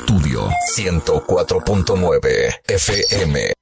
Estudio 104.9 FM.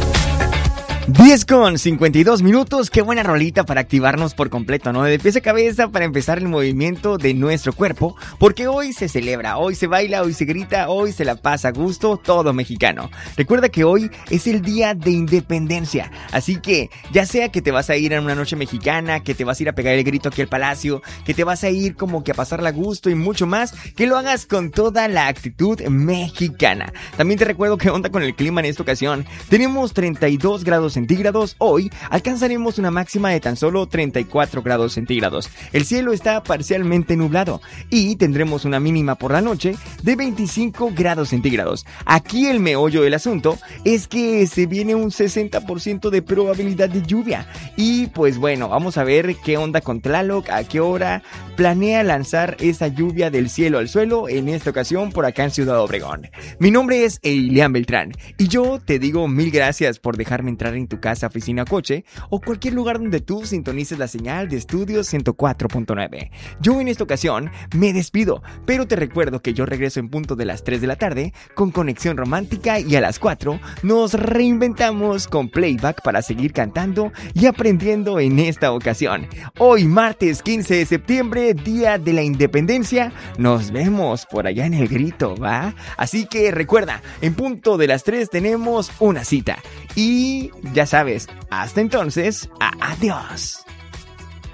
10:52. Qué buena rolita para activarnos por completo, ¿no? De pies a cabeza para empezar el movimiento de nuestro cuerpo, porque hoy se celebra, hoy se baila, hoy se grita, hoy se la pasa a gusto todo mexicano. Recuerda que hoy es el día de independencia, así que ya sea que te vas a ir a una noche mexicana, que te vas a ir a pegar el grito aquí al palacio, que te vas a ir como que a pasarla a gusto y mucho más, que lo hagas con toda la actitud mexicana. También te recuerdo que onda con el clima en esta ocasión. Tenemos 32 grados centígrados. Hoy alcanzaremos una máxima de tan solo 34 grados centígrados. El cielo está parcialmente nublado y tendremos una mínima por la noche de 25 grados centígrados. Aquí el meollo del asunto es que se viene un 60% de probabilidad de lluvia. Y pues bueno, vamos a ver qué onda con Tlaloc, a qué hora planea lanzar esa lluvia del cielo al suelo en esta ocasión por acá en Ciudad Obregón. Mi nombre es Eilian Beltrán y yo te digo mil gracias por dejarme entrar en tu casa, oficina, coche o cualquier lugar donde tú sintonices la señal de Estudio 104.9. Yo en esta ocasión me despido, pero te recuerdo que yo regreso en punto de las 3 de la tarde con Conexión Romántica y a las 4 nos reinventamos con playback para seguir cantando y aprendiendo en esta ocasión. Hoy martes 15 de septiembre, Día de la Independencia, nos vemos por allá en el grito, ¿va? Así que recuerda, en punto de las 3 tenemos una cita y ya sabes, hasta entonces, adiós.